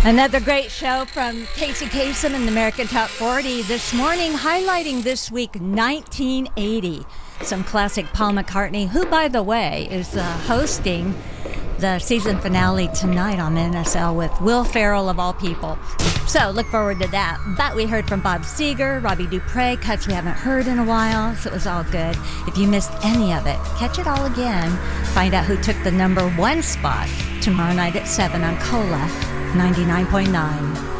Another great show from Casey Kasem and the American Top 40 this morning, highlighting this week 1980. Some classic Paul McCartney, who, by the way, is hosting the season finale tonight on NSL with Will Ferrell, of all people. So look forward to that. But we heard from Bob Seger, Robbie Dupre, cuts we haven't heard in a while, so it was all good. If you missed any of it, catch it all again. Find out who took the number one spot tomorrow night at 7 on Cola 99.9.